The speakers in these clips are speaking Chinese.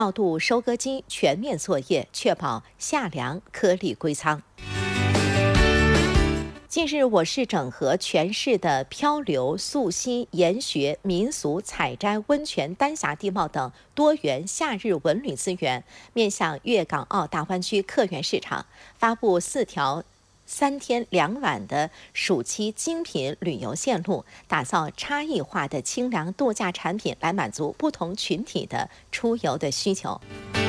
调度收割机全面作业，确保夏粮颗粒归仓。近日，我市整合全市的漂流、溯溪、研学、民俗、采摘、温泉、丹霞地貌等多元夏日文旅资源，面向粤港澳大湾区客源市场，发布4条3天2晚的暑期精品旅游线路，打造差异化的清凉度假产品，来满足不同群体的出游的需求。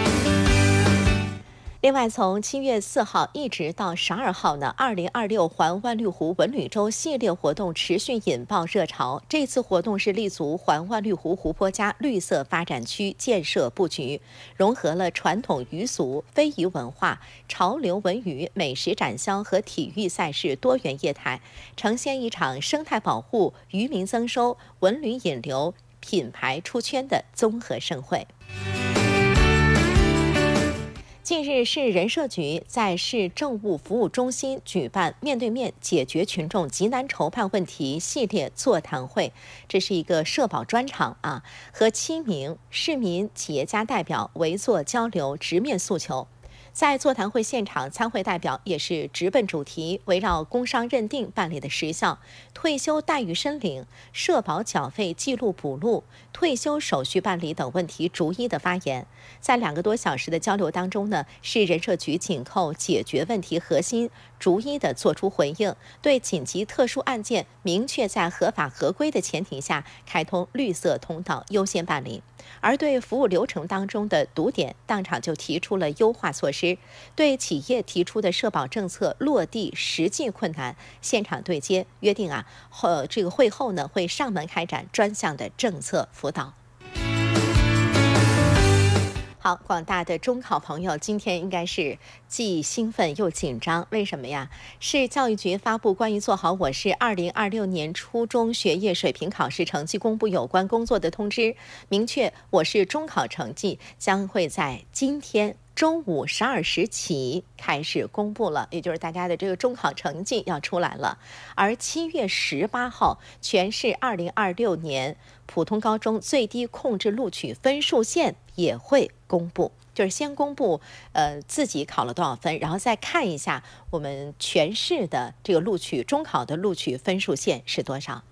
另外，从7月4号一直到12号呢，2026环万绿湖文旅周系列活动持续引爆热潮。这次活动是立足环万绿湖湖泊加绿色发展区建设布局，融合了传统渔俗、非遗文化、潮流文娱、美食展销和体育赛事多元业态，呈现一场生态保护、渔民增收、文旅引流、品牌出圈的综合盛会。近日，市人社局在市政务服务中心举办面对面解决群众急难筹办问题系列座谈会，这是一个社保专场和7名市民企业家代表围坐交流，直面诉求。在座谈会现场，参会代表也是直奔主题，围绕工伤认定办理的时效、退休待遇申领、社保缴费记录补录、退休手续办理等问题逐一的发言。在2个多小时的交流当中呢，市人社局紧扣解决问题核心，逐一的做出回应，对紧急特殊案件明确在合法合规的前提下开通绿色通道优先办理。而对服务流程当中的堵点，当场就提出了优化措施；对企业提出的社保政策落地实际困难，现场对接，约定这个会后呢会上门开展专项的政策辅导。好，广大的中考朋友今天应该是既兴奋又紧张，为什么呀？市教育局发布关于做好我市2026年初中学业水平考试成绩公布有关工作的通知，明确我市中考成绩将会在今天中午12时起开始公布了，也就是大家的这个中考成绩要出来了。而7月18号，全市2026年普通高中最低控制录取分数线也会公布，就是先公布自己考了多少分，然后再看一下我们全市的这个录取中考的录取分数线是多少。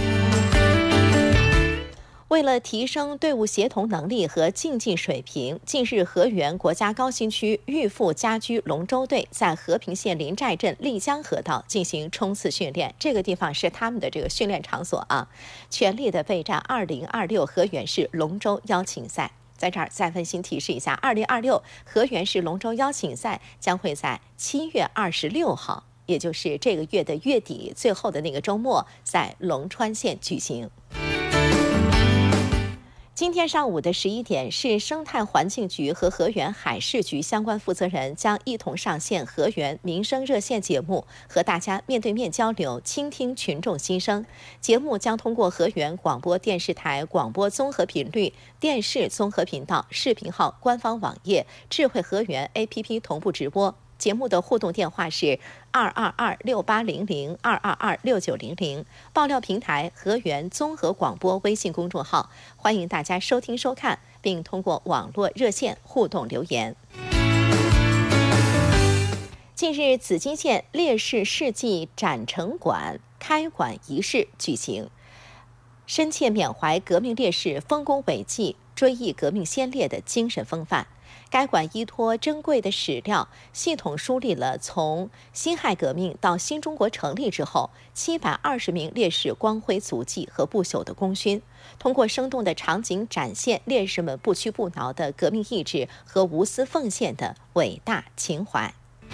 为了提升队伍协同能力和竞技水平，近日河源国家高新区裕富家居龙舟队在和平县临寨镇丽江河道进行冲刺训练，这个地方是他们的这个训练场所全力的备战2026河源市龙舟邀请赛。在这儿再温馨提示一下，2026河源市龙舟邀请赛将会在7月26号，也就是这个月的月底最后的那个周末，在龙川县举行。今天上午的11点，市生态环境局和河源海事局相关负责人将一同上线河源民生热线节目，和大家面对面交流，倾听群众心声。节目将通过河源广播电视台广播综合频率、电视综合频道、视频号、官方网页、智慧河源 APP 同步直播。节目的互动电话是2226800、2226900，爆料平台河源综合广播微信公众号，欢迎大家收听收看，并通过网络热线互动留言。近日，紫金县烈士事迹展陈馆开馆仪式举行，深切缅怀革命烈士丰功伟绩、追忆革命先烈的精神风范。该馆依托珍贵的史料，系统梳理了从辛亥革命到新中国成立之后720名烈士光辉足迹和不朽的功勋，通过生动的场景展现烈士们不屈不挠的革命意志和无私奉献的伟大情怀。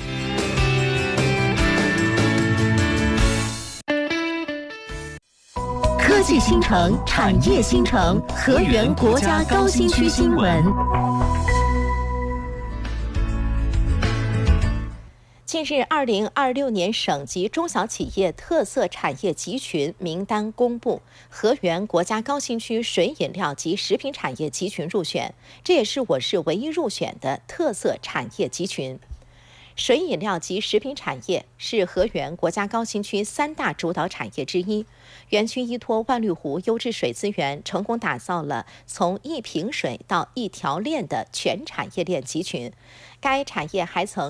科技新城，产业新城，河源国家高新区新闻。 近日，2026年省级中小企业特色产业集群名单公布，河源国家高新区水饮料及食品产业集群入选，这也是我市唯一入选的特色产业集群。 水饮料及食品产业是河源国家高新区3大主导产业之一。园区依托万绿湖优质水资源，成功打造了从一瓶水到一条链的全产业链集群。该产业还曾